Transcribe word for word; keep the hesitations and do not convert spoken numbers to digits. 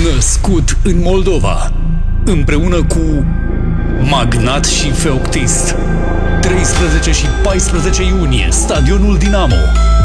Născut în Moldova, împreună cu Magnat și Feoctist. treisprezece și paisprezece iunie, Stadionul Dinamo.